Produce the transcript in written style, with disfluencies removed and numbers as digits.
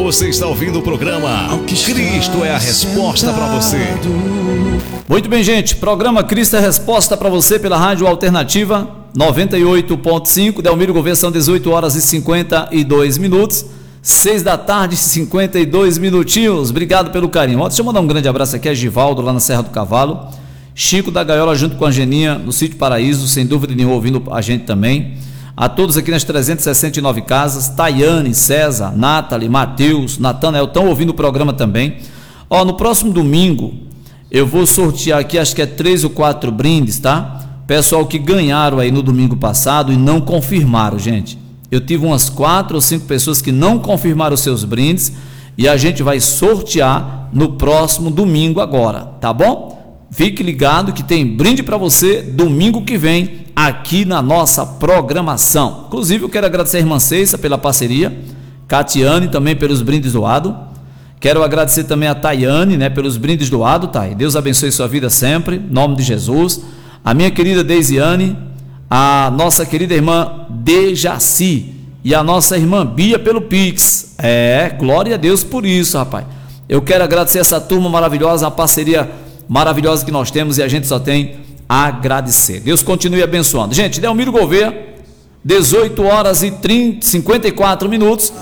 Você está ouvindo o programa Cristo é a Resposta para você. Muito bem, gente. Programa Cristo é a Resposta para você pela Rádio Alternativa 98.5. Delmiro Gouveia, são 18 horas e 52 minutos. 6 da tarde, 52 minutinhos. Obrigado pelo carinho. Deixa eu mandar um grande abraço aqui a Givaldo, lá na Serra do Cavalo. Chico da Gaiola, junto com a Geninha, no Sítio Paraíso, sem dúvida nenhuma, ouvindo a gente também. A todos aqui nas 369 casas. Tayane, César, Nathalie, Matheus, Natanael, estão ouvindo o programa também. No próximo domingo, eu vou sortear aqui, acho que é 3 ou 4 brindes, tá? Pessoal que ganharam aí no domingo passado e não confirmaram, gente. Eu tive umas 4 ou 5 pessoas que não confirmaram os seus brindes e a gente vai sortear no próximo domingo agora, tá bom? Fique ligado que tem brinde para você domingo que vem aqui na nossa programação. Inclusive eu quero agradecer a irmã Ceissa pela parceria, Catiane também pelos brindes doados. Quero agradecer também a Tayane, né, pelos brindes doados, Thay. Deus abençoe sua vida sempre, em nome de Jesus. A minha querida Deisiane, a nossa querida irmã Dejaci e a nossa irmã Bia pelo Pix. Glória a Deus por isso, rapaz. Eu quero agradecer essa turma maravilhosa, a parceria maravilhosa que nós temos e a gente só tem a agradecer. Deus continue abençoando. Gente, Delmiro Gouveia, 18 horas e 54 minutos.